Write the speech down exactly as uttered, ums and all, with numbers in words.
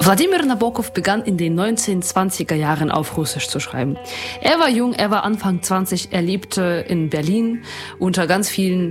Wladimir Nabokov begann in den neunzehnhundertzwanziger Jahren auf Russisch zu schreiben. Er war jung, er war Anfang zwanzig, er lebte in Berlin unter ganz vielen